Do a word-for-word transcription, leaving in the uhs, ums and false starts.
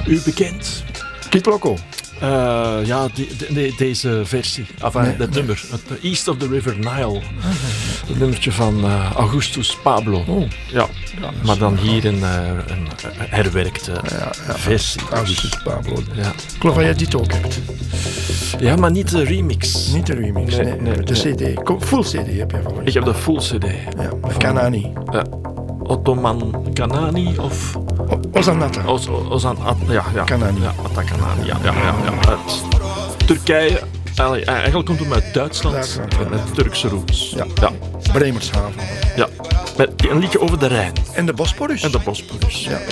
u bekend? Kid Loco. Uh, ja, die, de, nee, deze versie. Enfin, Nee, dat nee. nummer. Het uh, East of the River Nile. Het nummertje van uh, Augustus Pablo. Oh. Ja, ja, maar dan hier een, uh, een herwerkte Ja, ja. versie. Augustus Pablo. Ja. Ik geloof dat jij dit ook hebt. ja, maar niet de remix. Niet de remix, Nee, nee. nee, de nee. C D. Kom, full C D heb je volgens. Ik heb de full C D. Ja, met Kanani. Uh, Ottoman Kanani of... O- Ozanata. Oz, Ozan... At, ja, ja. Kanani. Ja, Atta Kanani. Ja, ja, ja. ja. Uit Turkije. Allee, eigenlijk komt hij uit Duitsland. Duitsland, Met, met Turkse roots. Ja. ja. Bremershaven. Ja. Met een liedje over de Rijn. En de Bosporus. En de Bosporus. Ja.